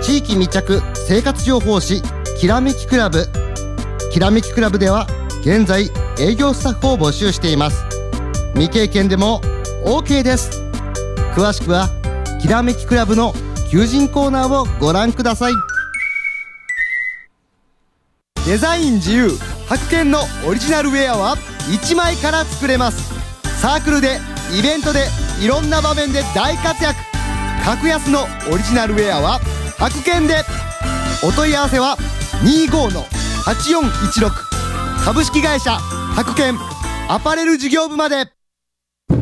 地域密着生活情報誌きらめきクラブ。きらめきクラブでは現在営業スタッフを募集しています。未経験でも OK です。詳しくはきらめきクラブの求人コーナーをご覧ください。デザイン自由白犬のオリジナルウェアは1枚から作れます。サークルでイベントでいろんな場面で大活躍。格安のオリジナルウェアは白犬で。お問い合わせは 25-8416 株式会社白犬アパレル事業部まで。